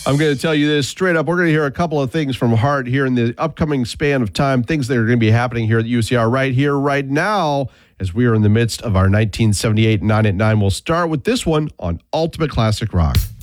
I'm going to tell you this straight up. We're going to hear a couple of things from Hart here in the upcoming span of time, things that are going to be happening here at UCR right here, right now, as we are in the midst of our 1978 9 at 9. We'll start with this one on Ultimate Classic Rock.